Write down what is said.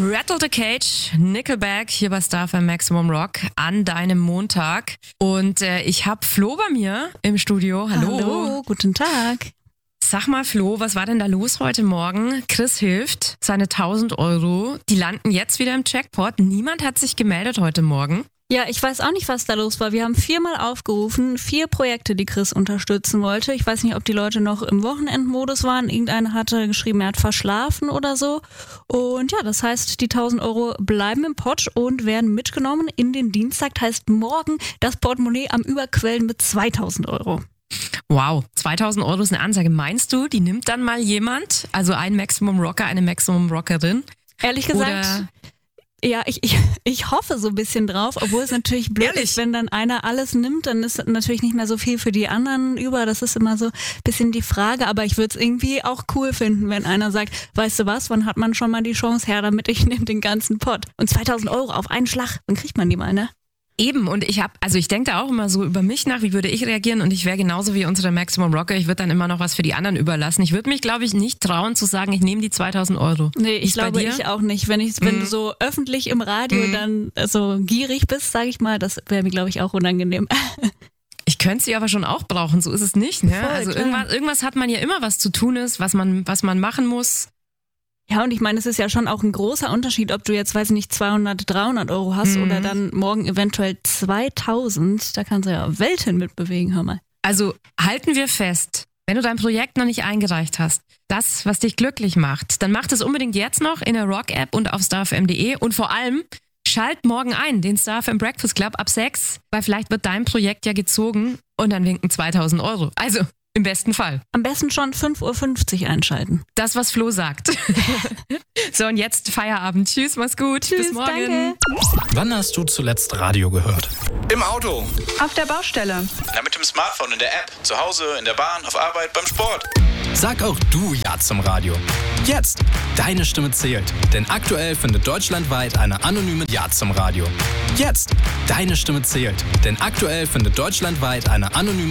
Rattle the Cage, Nickelback hier bei Star FM Maximum Rock an deinem Montag. Und ich habe Flo bei mir im Studio. Hallo. Hallo, guten Tag. Sag mal Flo, was war denn da los heute Morgen? Chris hilft, seine 1.000 Euro, die landen jetzt wieder im Jackpot. Niemand hat sich gemeldet heute Morgen. Ja, ich weiß auch nicht, was da los war. Wir haben 4-mal aufgerufen, 4 Projekte, die Chris unterstützen wollte. Ich weiß nicht, ob die Leute noch im Wochenendmodus waren. Irgendeiner hatte geschrieben, er hat verschlafen oder so. Und ja, das heißt, die 1.000 Euro bleiben im Pott und werden mitgenommen in den Dienstag. Heißt morgen das Portemonnaie am Überquellen mit 2.000 Euro. Wow, 2.000 Euro ist eine Ansage. Meinst du, die nimmt dann mal jemand? Also ein Maximum Rocker, eine Maximum Rockerin? Ehrlich gesagt... Ja, ich hoffe so ein bisschen drauf, obwohl es natürlich blöd ist, wenn dann einer alles nimmt, dann ist natürlich nicht mehr so viel für die anderen über. Das ist immer so ein bisschen die Frage, aber ich würde es irgendwie auch cool finden, wenn einer sagt, weißt du was, wann hat man schon mal die Chance her, damit ich nehme den ganzen Pott. Und 2.000 Euro auf einen Schlag, dann kriegt man die mal, ne? Eben, und ich denke da auch immer so über mich nach, wie würde ich reagieren, und ich wäre genauso wie unsere Maximum Rocker, ich würde dann immer noch was für die anderen überlassen. Ich würde mich, glaube ich, nicht trauen zu sagen, ich nehme die 2.000 Euro. Nee, ich glaube, ich auch nicht. Wenn du so öffentlich im Radio dann so gierig bist, sage ich mal, das wäre mir, glaube ich, auch unangenehm. Ich könnte sie aber schon auch brauchen, so ist es nicht. Ne? Voll, also klar. irgendwas hat man ja immer, was zu tun ist, was man machen muss. Ja, und ich meine, es ist ja schon auch ein großer Unterschied, ob du jetzt, weiß ich nicht, 200, 300 Euro hast oder dann morgen eventuell 2.000. Da kannst du ja Welten mitbewegen, hör mal. Also halten wir fest, wenn du dein Projekt noch nicht eingereicht hast, das, was dich glücklich macht, dann mach das unbedingt jetzt noch in der Rock-App und auf starfm.de und vor allem schalt morgen ein, den Star FM Breakfast Club ab 6, weil vielleicht wird dein Projekt ja gezogen und dann winken 2.000 Euro. Also im besten Fall. Am besten schon 5.50 Uhr einschalten. Das, was Flo sagt. So, und jetzt Feierabend. Tschüss, mach's gut. Tschüss, bis morgen. Danke. Wann hast du zuletzt Radio gehört? Im Auto. Auf der Baustelle. Na, mit dem Smartphone, in der App. Zu Hause, in der Bahn, auf Arbeit, beim Sport. Sag auch du Ja zum Radio. Jetzt! Deine Stimme zählt. Denn aktuell findet deutschlandweit eine anonyme Ja zum Radio. Jetzt! Deine Stimme zählt. Denn aktuell findet deutschlandweit eine anonyme